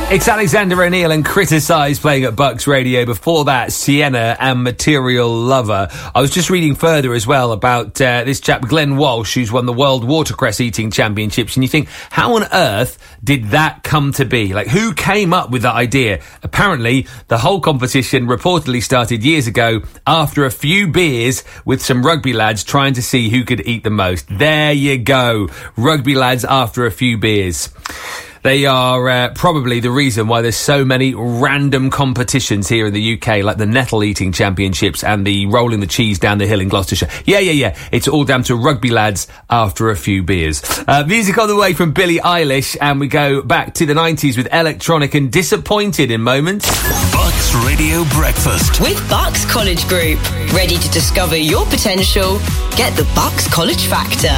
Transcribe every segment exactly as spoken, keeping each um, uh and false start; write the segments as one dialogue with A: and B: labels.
A: It's Alexander O'Neill and Criticise playing at Bucks Radio. Before that, Sienna and Material Lover. I was just reading further as well about uh, this chap, Glenn Walsh, who's won the World Watercress Eating Championships. And you think, how on earth did that come to be? Like, who came up with that idea? Apparently, the whole competition reportedly started years ago after a few beers with some rugby lads trying to see who could eat the most. There you go. Rugby lads after a few beers. They are uh, probably the reason why there's so many random competitions here in the U K, like the Nettle Eating Championships and the Rolling the Cheese Down the Hill in Gloucestershire. Yeah, yeah, yeah. It's all down to rugby lads after a few beers. Uh, music on the way from Billie Eilish, and we go back to the nineties with Electronic and Disappointed in moments.
B: Bucks Radio Breakfast
C: with Bucks College Group. Ready to discover your potential? Get the Bucks College Factor.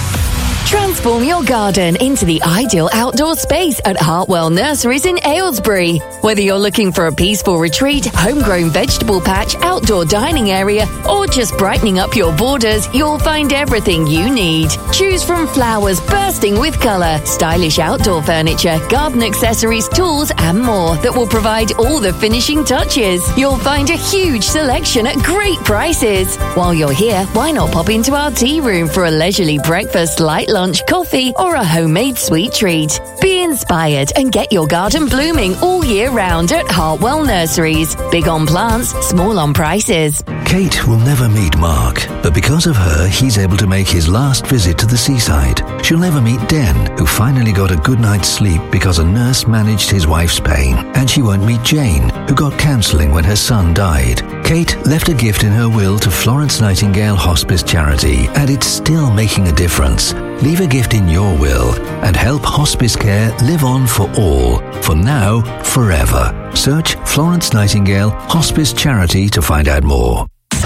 D: Transform your garden into the ideal outdoor space at Hartwell Nurseries in Aylesbury. Whether you're looking for a peaceful retreat, homegrown vegetable patch, outdoor dining area, or just brightening up your borders, you'll find everything you need. Choose from flowers bursting with colour, stylish outdoor furniture, garden accessories, tools, and more that will provide all the finishing touches. You'll find a huge selection at great prices. While you're here, why not pop into our tea room for a leisurely breakfast, light lunch, coffee, or a homemade sweet treat. Be inspired and get your garden blooming all year round at Hartwell Nurseries. Big on plants, small on prices.
E: Kate will never meet Mark, but because of her, he's able to make his last visit to the seaside. She'll never meet Den, who finally got a good night's sleep because a nurse managed his wife's pain. And she won't meet Jane, who got counselling when her son died. Kate left a gift in her will to Florence Nightingale Hospice Charity, and it's still making a difference. Leave a gift in your will and help hospice care live on for all, for now, forever. Search Florence Nightingale Hospice Charity to find out more.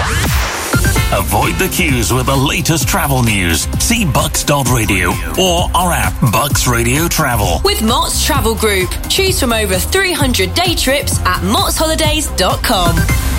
B: Avoid the queues with the latest travel news. See bucks dot radio or our app Bucks Radio Travel.
C: With Mott's Travel Group. Choose from over three hundred day trips at motts holidays dot com.